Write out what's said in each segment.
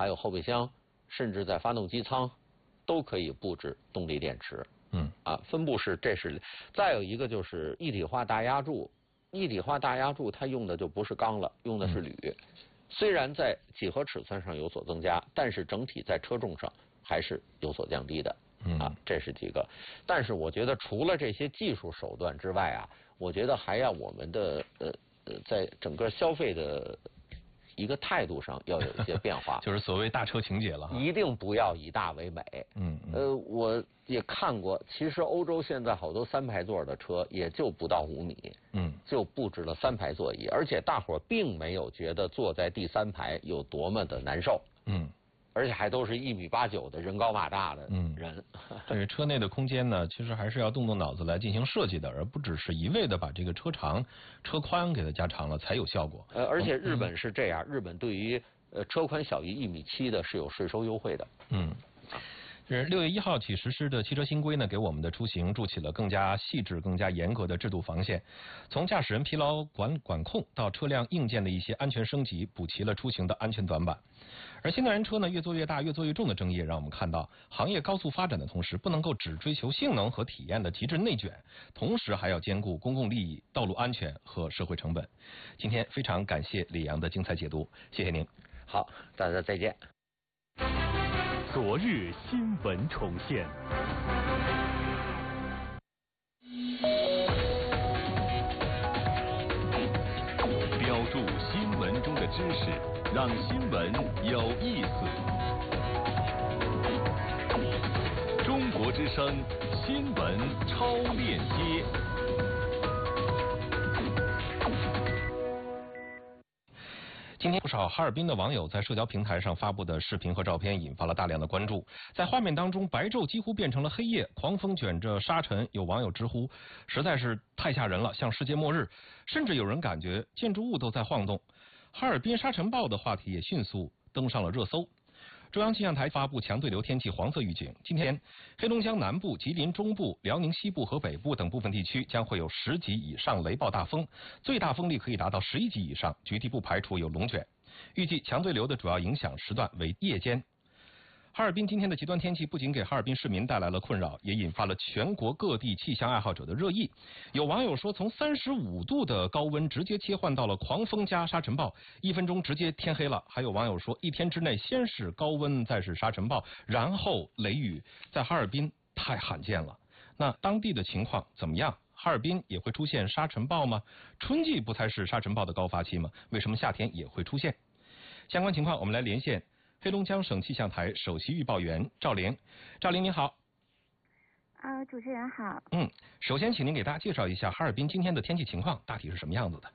还有后备箱，甚至在发动机舱都可以布置动力电池。分布式，这是。再有一个就是一体化大压铸，一体化大压铸它用的就不是钢了，用的是铝。虽然在几何尺寸上有所增加，但是整体在车重上还是有所降低的。这是几个。但是我觉得除了这些技术手段之外啊，我觉得还要我们的在整个消费的一个态度上要有一些变化。 就是所谓大车情节了。 一定不要以大为美。我也看过，其实欧洲现在好多3排座的车也就不到5米，就布置了3排座椅，而且大伙并没有觉得坐在第3排有多么的难受。而且还都是1.89米的人高马大的人。 这个车内的空间呢，其实还是要动动脑子来进行设计的，而不只是一味的把这个车长、车宽给它加长了才有效果。 而且日本是这样，日本对于车宽小于1.7米的是有税收优惠的。 是6月1号起实施的汽车新规呢，给我们的出行筑起了更加细致、更加严格的制度防线。从驾驶人疲劳管控到车辆硬件的一些安全升级，补齐了出行的安全短板。而新能源车呢，越做越大、越做越重的争议，让我们看到行业高速发展的同时，不能够只追求性能和体验的极致内卷，同时还要兼顾公共利益、道路安全和社会成本。今天非常感谢李阳的精彩解读，谢谢您。 好，大家再见。 昨日新闻重现，标注新闻中的知识，让新闻有意思。中国之声新闻超链接。 今天不少哈尔滨的网友在社交平台上发布的视频和照片引发了大量的关注。在画面当中，白昼几乎变成了黑夜，狂风卷着沙尘，有网友直呼实在是太吓人了，像世界末日。甚至有人感觉建筑物都在晃动。哈尔滨沙尘暴的话题也迅速登上了热搜。中央气象台发布强对流天气黄色预警，今天黑龙江南部、吉林中部、辽宁西部和北部等部分地区将会有10级以上雷暴大风，最大风力可以达到11级以上，局地不排除有龙卷。预计强对流的主要影响时段为夜间。哈尔滨今天的极端天气不仅给哈尔滨市民带来了困扰，也引发了全国各地气象爱好者的热议。有网友说，从35度的高温直接切换到了狂风加沙尘暴，1分钟直接天黑了。还有网友说，1天之内先是高温，再是沙尘暴，然后雷雨，在哈尔滨太罕见了。那当地的情况怎么样？哈尔滨也会出现沙尘暴吗？春季不才是沙尘暴的高发期吗？为什么夏天也会出现？相关情况我们来连线黑龙江省气象台首席预报员赵玲。赵玲您好。 主持人好。 首先请您给大家介绍一下哈尔滨今天的天气情况大体是什么样子的。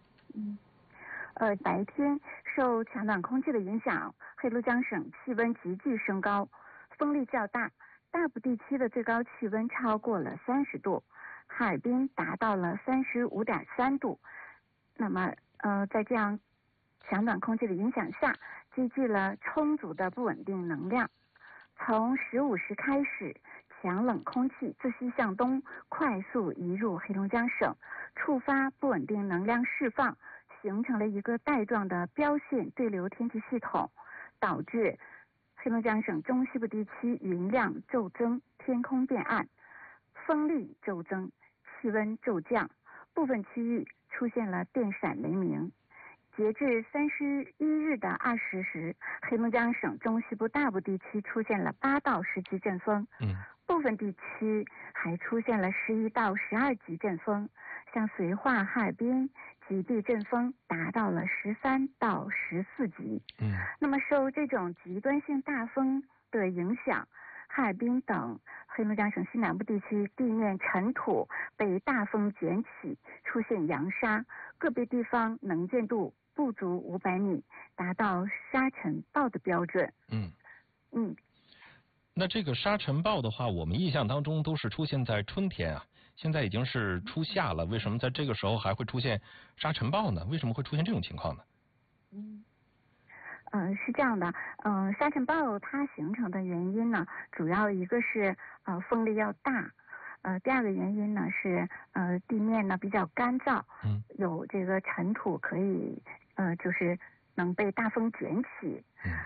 白天受强暖空气的影响，黑龙江省气温急剧升高，风力较大，大部地区的最高气温超过了30度，哈尔滨达到了35.3度。那么在这样强暖空气的影响下，积聚了充足的不稳定能量。从15时开始，强冷空气自西向东快速移入黑龙江省，触发不稳定能量释放，形成了一个带状的标线对流天气系统，导致黑龙江省中西部地区云量骤增，天空变暗，风力骤增，气温骤降，部分区域出现了电闪雷鸣。截至31日的20时，黑龙江省中西部大部地区出现了8到10级阵风，部分地区还出现了11到12级阵风，像绥化、哈尔滨极地阵风达到了13到14级。那么受这种极端性大风的影响，哈尔滨等黑龙江省西南部地区地面尘土被大风卷起，出现扬沙，个别地方能见度不足500米，达到沙尘暴的标准。 那这个沙尘暴的话，我们印象当中都是出现在春天啊，现在已经是初夏了，为什么在这个时候还会出现沙尘暴呢？为什么会出现这种情况呢？ 是这样的，沙尘暴它形成的原因呢，主要一个是风力要大，第二个原因呢是地面呢比较干燥，有这个尘土可以就是能被大风卷起，